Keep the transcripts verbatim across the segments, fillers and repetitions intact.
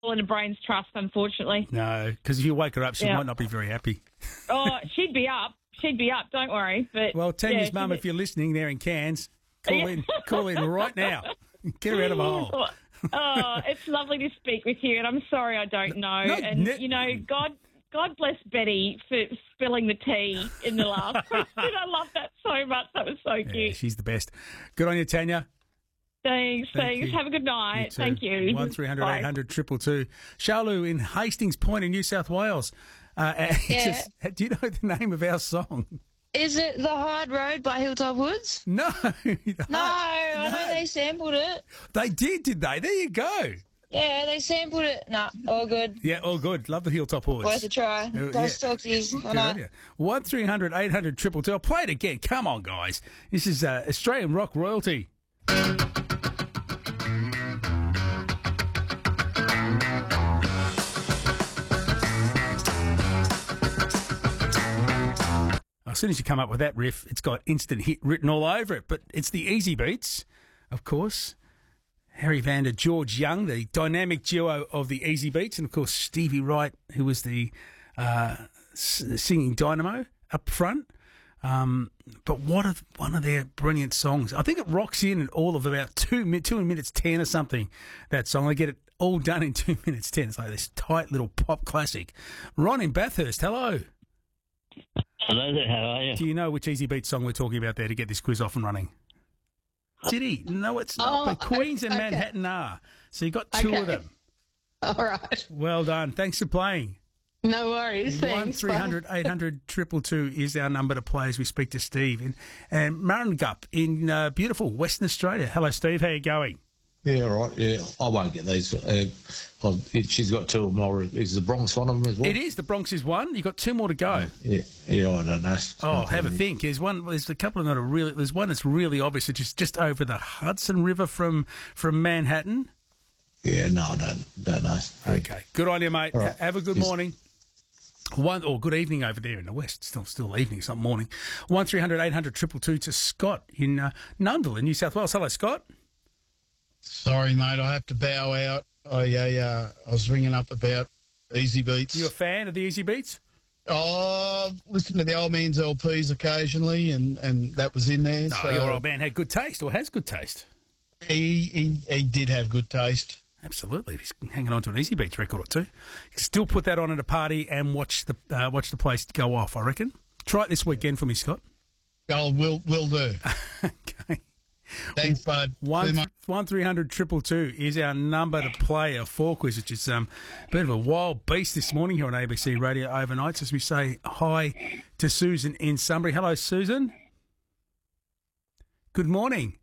in a brains trust, unfortunately. No, because if you wake her up, she Yeah. might not be very happy. Oh, she'd be up. She'd be up. Don't worry. But Well, Tanya's yeah, mum, she'd if you're listening there in Cairns, call Yeah. in, call in right now. Get her out of a hole. Oh, oh, it's lovely to speak with you, and I'm sorry I don't know. No, and ne- you know, God, God bless Betty for spilling the tea in the last question. I love that so much. That was so Yeah, cute. she's the best. Good on you, Tanya. Thanks, Thank thanks. you. Have a good night. You too. Thank you. One three hundred Bye. eight hundred triple two. Charlu in Hastings Point in New South Wales. Uh, Yeah. just- do you know the name of our song? Is it The Hard Road by Hilltop Woods? No. No, I know they sampled it. They did, did they? There you go. Yeah, they sampled it. No, all good. Yeah, all good. Love the Hilltop Horse. Worth a try. Uh, Those yeah. Stocksies. I Good know. on you. one three hundred eight hundred triple two. I'll play it again. Come on, guys. This is uh, Australian rock royalty. As soon as you come up with that riff, it's got instant hit written all over it. But it's the Easy Beats, of course. Harry Vander, George Young, the dynamic duo of the Easy Beats, and of course Stevie Wright, who was the uh, s- singing dynamo up front. Um, but what a, one of their brilliant songs! I think it rocks in at all of about two mi- two minutes ten or something. That song, they get it all done in two minutes ten. It's like this tight little pop classic. Ron in Bathurst, hello. Hello there, how are you? Do you know which Easy Beat song we're talking about there to get this quiz off and running? Did he? No, it's not. Oh, but Queens and okay. Manhattan are. So you got two Okay. of them. All right. Well done. Thanks for playing. No worries. One Thanks. three hundred eight hundred triple two is our number to play as we speak to Steve in and Murrungup in uh, beautiful Western Australia. Hello, Steve. How you going? Yeah, all right. Yeah, I won't get these. Uh, well, it, she's got two of them. Or is the Bronx one of them as well? It is. The Bronx is one. You've got two more to go. Yeah, yeah. I don't know. Oh, have a think. There's one. There's a couple of that are really. There's one that's really obvious. It's just just over the Hudson River from from Manhattan. Yeah, no, I don't. Don't know. Okay. Good on you, mate. All right. Ha- Have a good Yes. morning. One or good evening over there in the west. Still, still evening. It's not morning. One three hundred eight hundred triple two to Scott in uh, Nundle in New South Wales. Hello, Scott. Sorry, mate, I have to bow out. I uh, I was ringing up about Easy Beats. You a fan of the Easy Beats? Oh, listen to the old man's L Ps occasionally, and, and that was in there. No, so your old man had good taste, or has good taste. he, he he did have good taste. Absolutely, he's hanging on to an Easy Beats record or two. You can still put that on at a party and watch the uh, watch the place go off. I reckon. Try it this weekend for me, Scott. Oh, will will do. Okay. Thanks, bud. See you, One mate. one three hundred triple two is our number to play a four quiz, which is um, a bit of a wild beast this morning here on A B C Radio Overnights. As we say hi to Susan in Sunbury. Hello, Susan. Good morning.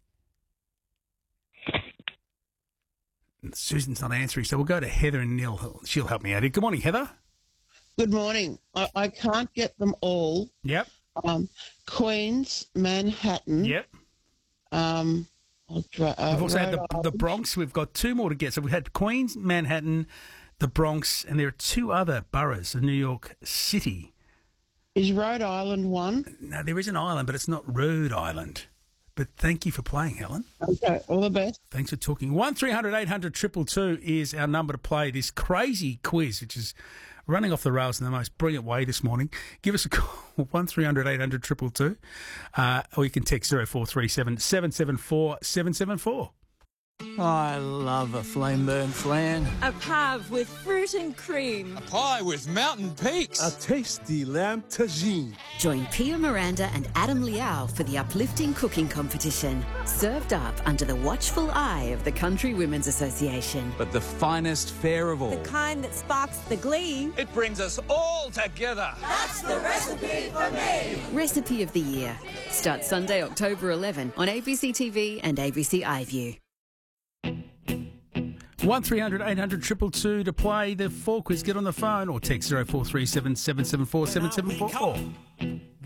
Susan's not answering, so we'll go to Heather and Neil. She'll help me out here. Good morning, Heather. Good morning. I, I can't get them all. Yep. Um, Queens, Manhattan. Yep. Um, I'll dra- uh, We've also had the, Rhode the Island. Bronx. We've got two more to get. So we had Queens, Manhattan, the Bronx, and there are two other boroughs of New York City. Is Rhode Island one? No, there is an island, but it's not Rhode Island. But thank you for playing, Helen. Okay, all the best. Thanks for talking. One three hundred eight hundred triple two is our number to play this crazy quiz, which is running off the rails in the most brilliant way this morning. Give us a call, one three hundred eight hundred triple two, uh, or you can text zero four three seven seven seven four seven seven four. I love a flame burn flan. A pave with fruit and cream. Pie with mountain peaks. A tasty lamb tagine. Join Pia Miranda and Adam Liao for the uplifting cooking competition. Served up under the watchful eye of the Country Women's Association. But the finest fare of all. The kind that sparks the glee. It brings us all together. That's the recipe for me. Recipe of the Year. Starts Sunday, October eleventh on A B C T V and A B C iView. One three hundred eight hundred triple two to play the four quiz. Get on the phone or text zero four three seven seven seven four seven seven four.